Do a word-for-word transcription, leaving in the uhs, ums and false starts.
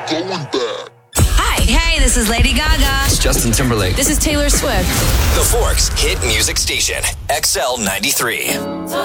going back. Hi. Hey, this is Lady Gaga. It's Justin Timberlake. This is Taylor Swift. The Forks Hit Music Station, X L ninety-three.